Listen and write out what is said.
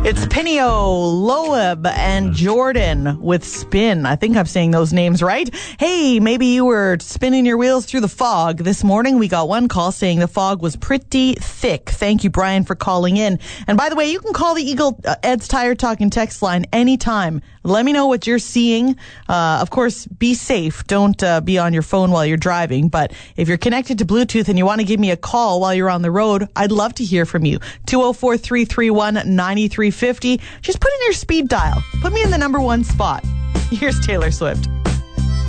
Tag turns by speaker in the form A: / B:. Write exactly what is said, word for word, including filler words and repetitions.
A: It's Pinio, Loeb, and Jordan with Spin. I think I'm saying those names right. Hey, maybe you were spinning your wheels through the fog. This morning, we got one call saying the fog was pretty thick. Thank you, Brian, for calling in. And by the way, you can call the Eagle uh, Ed's Tire Talk and text line anytime. Let me know what you're seeing. Uh, of course, be safe. Don't uh, be on your phone while you're driving. But if you're connected to Bluetooth and you want to give me a call while you're on the road, I'd love to hear from you. two oh four, three three one, nine three five oh. Just put in your speed dial. Put me in the number one spot. Here's Taylor Swift.